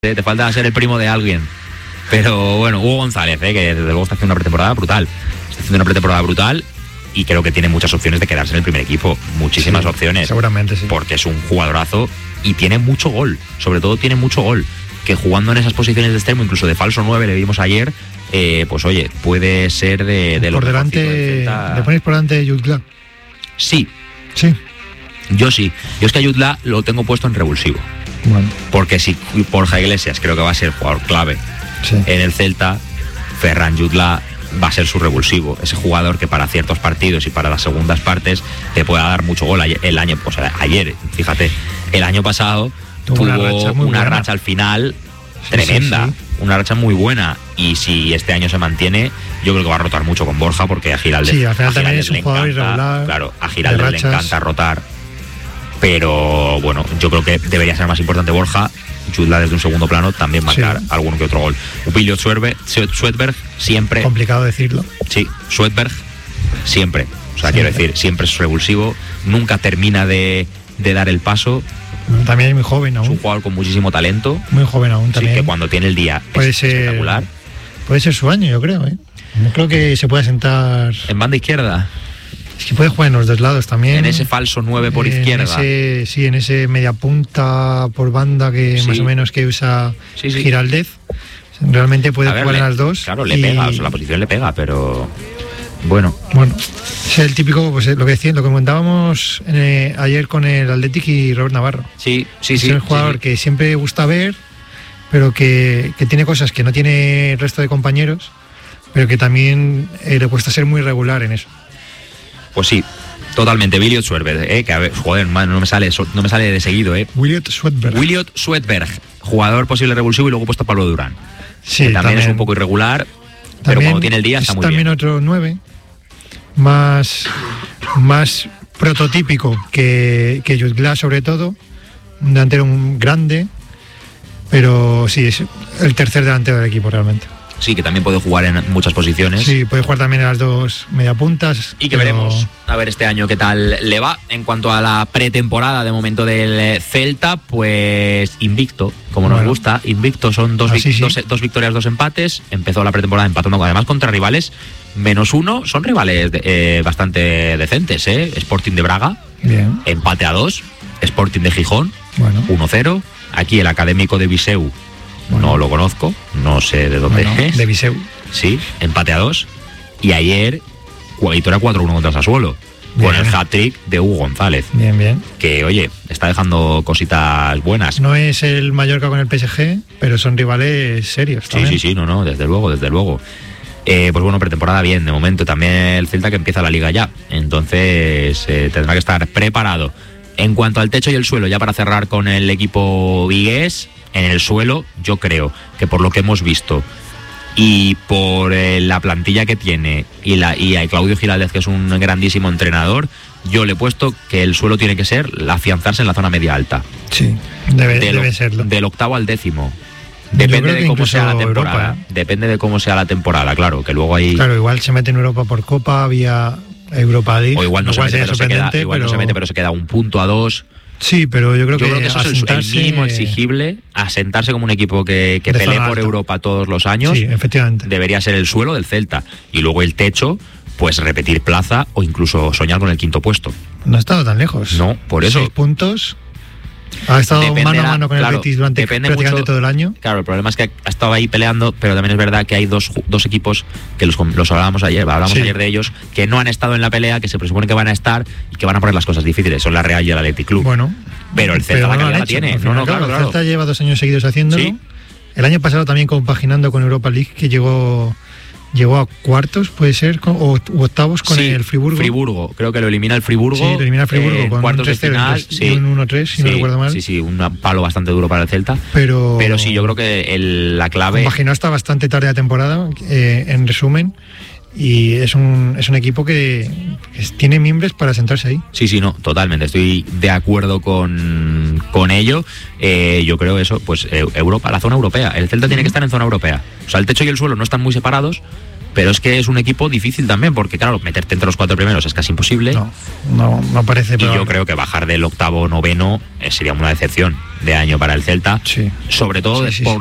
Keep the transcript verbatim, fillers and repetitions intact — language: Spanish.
te falta ser el primo de alguien. Pero bueno, Hugo González, ¿eh? que desde luego está haciendo una pretemporada brutal. Está haciendo una pretemporada brutal y creo que tiene muchas opciones de quedarse en el primer equipo. Muchísimas sí, opciones. Seguramente, sí. Porque es un jugadorazo y tiene mucho gol. Sobre todo tiene mucho gol. Que jugando en esas posiciones de extremo, incluso de falso nueve, le vimos ayer, eh, pues oye, puede ser de, de lo por delante, ¿le ponéis por delante de Jutla? Sí. Sí. Yo sí. Yo es que a Jutla lo tengo puesto en revulsivo. Bueno. Porque si Borja Iglesias creo que va a ser jugador clave sí. en el Celta, Ferran Jutla va a ser su revulsivo, ese jugador que para ciertos partidos y para las segundas partes te pueda dar mucho gol. El año, pues ayer, fíjate, el año pasado tuvo, tuvo una, racha, una racha al final sí, tremenda, sí, sí. una racha muy buena, y si este año se mantiene, yo creo que va a rotar mucho con Borja, porque a Giraldez, sí, al final a también Giraldez es un jugador encanta, irregular, claro, a Giraldez le encanta rotar. Pero bueno, yo creo que debería ser más importante Borja. Jutla desde un segundo plano también marcar sí. alguno que otro gol. Upilio Svedberg siempre. Complicado decirlo. Sí, Svedberg siempre. O sea, siempre. quiero decir, siempre es revulsivo. Nunca termina de, de dar el paso. También es muy joven aún. Es un jugador con muchísimo talento. Muy joven aún también. Sí, que cuando tiene el día puede es ser, espectacular. Puede ser su año, yo creo. ¿eh? Yo creo que se puede sentar. En banda izquierda. Es que puede jugar en los dos lados también. En ese falso nueve por izquierda. Ese, sí, en ese media punta por banda que sí. más o menos que usa sí, sí. Giraldez. Realmente puede ver, jugar le, en las dos. Claro, le y... pega, o sea, la posición le pega, pero bueno. Bueno, es el típico, pues lo que decía, lo que comentábamos eh, ayer con el Athletic y Robert Navarro. Sí, sí, es sí. Es el jugador sí, sí. que siempre gusta ver, pero que, que tiene cosas que no tiene el resto de compañeros, pero que también eh, le cuesta ser muy regular en eso. Pues sí, totalmente. Williot Svedberg, eh, que a ver, joder, man, no me sale, no me sale de seguido, eh. Williot Svedberg. Williot Svedberg, jugador posible revulsivo, y luego puesto a Pablo Durán. Sí, que también, también es un poco irregular, pero cuando tiene el día está muy también bien. También otro nueve, más, más prototípico que, que Jutla, sobre todo, un delantero grande, pero sí, es el tercer delantero del equipo realmente. Sí, que también puede jugar en muchas posiciones. Sí, puede jugar también en las dos mediapuntas. Y que pero... veremos a ver este año qué tal le va. En cuanto a la pretemporada de momento del Celta, pues invicto, como bueno. nos gusta. Invicto, son dos, ah, vic- sí, sí. dos, dos victorias, dos empates. Empezó la pretemporada empatando además contra rivales menos uno. Son rivales de, eh, bastante decentes, ¿eh? Sporting de Braga, bien. Empate a dos. Sporting de Gijón, bueno. uno cero. Aquí el Académico de Viseu. Bueno. No lo conozco, no sé de dónde bueno, es. De Viseu. Sí, empate a dos. Y ayer, victoria cuatro uno contra Sassuolo. Bien. Con el hat-trick de Hugo González. Bien, bien. Que, oye, está dejando cositas buenas. No es el Mallorca con el P S G, pero son rivales serios Sí, también. sí, sí, no, no, desde luego, desde luego. Eh, pues bueno, pretemporada bien, de momento. También el Celta que empieza la liga ya. Entonces eh, tendrá que estar preparado. En cuanto al techo y el suelo, ya para cerrar con el equipo vigués, en el suelo, yo creo que por lo que hemos visto y por eh, la plantilla que tiene y, la, y a Claudio Giraldez, que es un grandísimo entrenador, yo le he puesto que el suelo tiene que ser afianzarse en la zona media alta. Sí, debe, del, debe serlo. Del octavo al décimo. Depende de cómo sea la temporada. Europa, ¿eh? Depende de cómo sea la temporada, claro, que luego hay... Claro, igual se mete en Europa por Copa, vía Europa League. O igual no, se mete, pero se queda, igual pero... no se mete, pero se queda un punto a dos. Sí, pero yo creo yo que, creo que eso asentarse... es el mínimo exigible, asentarse como un equipo que, que pelee por alta. Europa todos los años. Sí, efectivamente. Debería ser el suelo del Celta. Y luego el techo, pues repetir plaza o incluso soñar con el quinto puesto. No ha estado tan lejos. No, por eso. Seis puntos. Ha estado Dependerá, mano a mano con claro, el Betis durante prácticamente mucho, todo el año. Claro, el problema es que ha estado ahí peleando, pero también es verdad que hay dos, dos equipos que los, los hablábamos ayer, hablamos sí. ayer de ellos, que no han estado en la pelea, que se presupone que van a estar y que van a poner las cosas difíciles. Son la Real y el Athletic Club. Bueno, pero el Celta pero la no calidad la hecho, tiene. No, no, claro, claro. El Celta lleva dos años seguidos haciéndolo. ¿Sí? El año pasado también compaginando con Europa League, que llegó... Llegó a cuartos, puede ser, o octavos con sí, el Friburgo. Friburgo, creo que lo elimina el Friburgo. Sí, lo elimina el Friburgo eh, con cuartos un tres cero, de final, sí. un uno tres, si sí, no recuerdo mal. Sí, sí, un palo bastante duro para el Celta. Pero, pero sí, yo creo que el, la clave... Compaginó hasta bastante tarde la temporada, eh, en resumen, y es un, es un equipo que, que tiene mimbres para sentarse ahí. Sí, sí, no, totalmente, estoy de acuerdo con, con ello. Eh, yo creo eso, pues Europa, la zona europea. El Celta tiene que estar en zona europea. O sea, el techo y el suelo no están muy separados, pero es que es un equipo difícil también, porque claro, meterte entre los cuatro primeros es casi imposible. No, no, no parece. Y pero... yo creo que bajar del octavo o noveno eh, sería una decepción de año para el Celta, sí. sobre todo sí, sí, por sí.